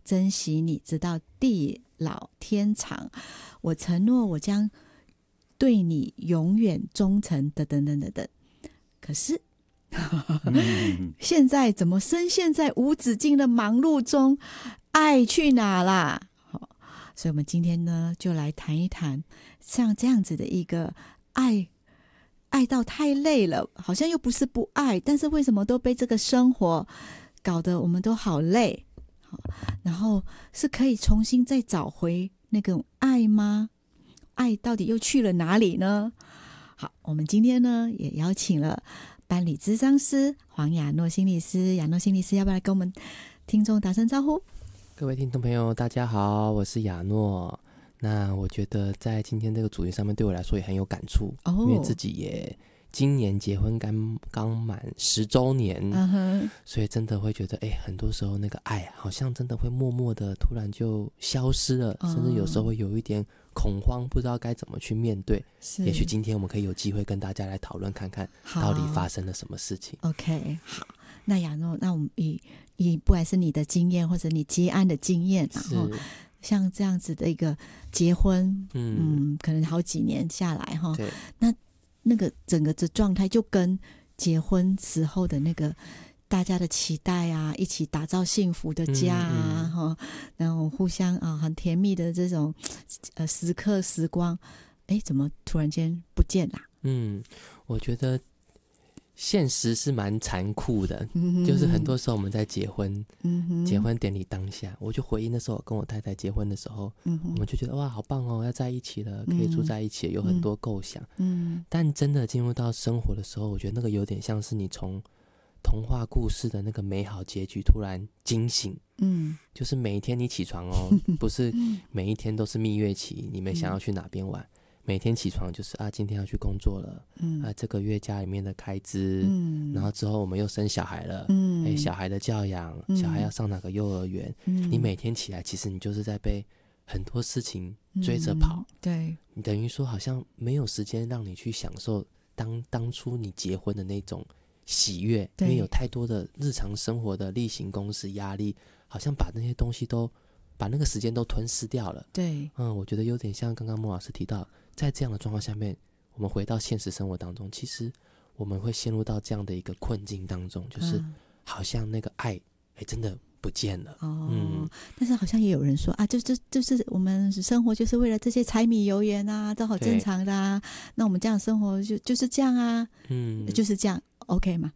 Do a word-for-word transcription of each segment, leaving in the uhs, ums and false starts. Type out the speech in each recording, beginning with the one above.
珍惜你，直到地老天长。我承诺我将对你永远忠诚，等等等等等。可是现在怎么深陷在无止境的忙碌中，爱去哪啦？所以我们今天呢，就来谈一谈像这样子的一个爱，爱到太累了，好像又不是不爱，但是为什么都被这个生活搞得我们都好累？然后是可以重新再找回那种爱吗？爱到底又去了哪里呢？好，我们今天呢也邀请了班里諮商師黃雅諾心理師，雅諾心理師要不要來跟我們聽眾打聲招呼？ 各位聽眾朋友大家好，我是雅諾。那我覺得在今天這個主題上面對我來說也很有感觸、哦、因為自己也今年結婚剛剛滿十週年、uh-huh. 所以真的會覺得哎，很多時候那個愛好像真的會默默的突然就消失了、uh-huh. 甚至有時候會有一點恐慌，不知道該怎麼去面對。也許今天我們可以有機會跟大家來討論看看到底發生了什麼事情。 OK， 好，那雅諾，那我們以以不管是你的經驗或者你接案的經驗，然後像這樣子的一個結婚 嗯, 嗯可能好幾年下來哈，那那個整個的狀態就跟結婚時候的那個大家的期待啊，一起打造幸福的家啊，嗯嗯、然後互相啊很甜蜜的這種呃時刻時光，哎，怎麼突然間不見了？嗯， 我覺得現實是蠻殘酷的、嗯、就是很多時候我們在結婚、嗯、結婚典禮當下，我就回憶那時候我跟我太太結婚的時候、嗯、我們就覺得哇好棒哦，要在一起了，可以住在一起了、嗯、有很多構想、嗯、但真的進入到生活的時候，我覺得那個有點像是你從童話故事的那個美好結局突然驚醒，嗯，就是每一天你起床哦，不是每一天都是蜜月期，你們想要去哪邊玩、嗯，每天起床就是啊今天要去工作了、嗯、啊這個月家裡面的開支、嗯、然後之後我們又生小孩了、嗯欸、小孩的教養、嗯、小孩要上哪個幼兒園、嗯、你每天起來其實你就是在被很多事情追着跑、嗯、對，你等於說好像沒有時間讓你去享受當當初你結婚的那種喜悅，因為有太多的日常生活的例行公事壓力，好像把那些東西都把那個時間都吞噬掉了。對，嗯，我覺得有點像剛剛莫老師提到，在這樣的狀況下面，我們回到現實生活當中，其實我們會陷入到這樣的一個困境當中，就是好像那個愛哎真的不見了。哦，嗯，但是好像也有人說啊，就就就是我們生活就是為了這些柴米油鹽啊，都好正常的啊，那我們這樣生活就就是這樣啊，嗯，就是這樣。OK 嗎？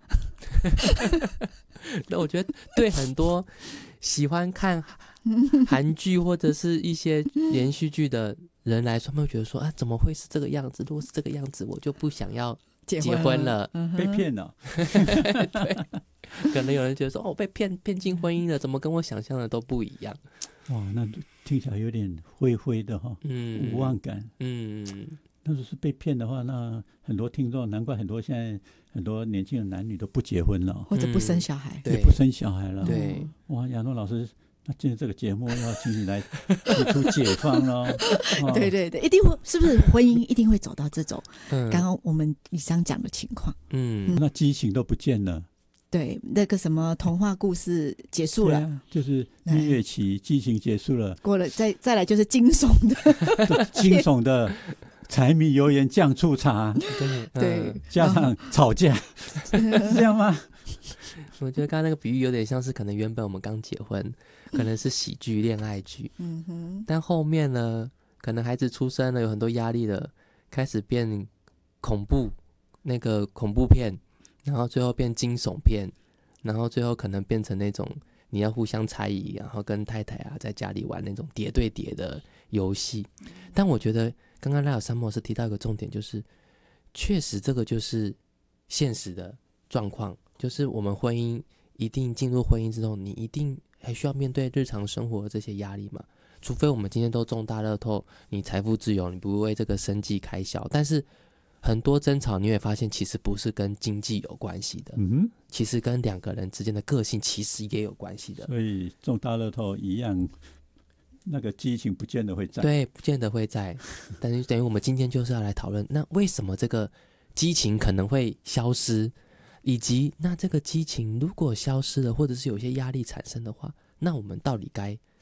那我覺得對很多喜歡看韓劇或者是一些連續劇的人來說，他們會覺得說啊，怎麼會是這個樣子？如果是這個樣子，我就不想要結婚了，結婚了被騙了。對，可能有人覺得說哦，被騙騙進婚姻了，怎麼跟我想象的都不一樣？哇，那聽起來有點灰灰的哈，嗯，無望感，嗯。那如果是被騙的話，那很多聽眾，難怪很多現在很多年輕的男女都不結婚了，或者不生小孩，對，不生小孩了。對，哇，雅諾老師，那今天這個節目要請你來提出解放咯。哦、對對對，一定會，是不是婚姻一定會走到這種剛剛我們以上講的情況？嗯，嗯那激情都不見了。對，那個什麼童話故事結束了，啊、就是蜜月期激情結束了，過了再再來就是驚悚的，驚悚的。柴米油鹽醬醋茶，對對，加上吵架，是這樣嗎？我覺得剛剛那個比喻有點像是，可能原本我們剛結婚，可能是喜劇戀愛劇，嗯哼，但後面呢，可能孩子出生了，有很多壓力了，開始變恐怖，那個恐怖片，然後最後變驚悚片，然後最後可能變成那種你要互相猜疑，然後跟太太啊在家裡玩那種疊對疊的遊戲，但我覺得。剛剛賴有山莫是提到一個重點，就是確實這個就是現實的狀況，就是我們婚姻一定進入婚姻之後，你一定還需要面對日常生活的這些壓力嘛，除非我們今天都中大樂透，你財富自由，你不為這個生計開銷，但是很多爭吵你會發現其實不是跟經濟有關係的，嗯哼，其實跟兩個人之間的個性其實也有關係的，所以中大樂透一樣那個激情不見得會在，對，不見得會在。但是等於我們今天就是要來討論，那為什麼這個激情可能會消失，以及那這個激情如果消失了，或者是有些壓力產生的話，那我們到底該